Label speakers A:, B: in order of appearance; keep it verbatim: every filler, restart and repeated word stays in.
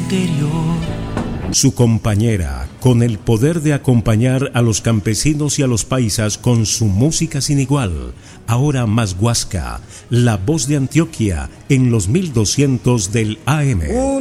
A: interior.
B: Su compañera, con el poder de acompañar a los campesinos y a los paisas con su música sin igual. Ahora más Huasca, la voz de Antioquia en los mil doscientos del A M.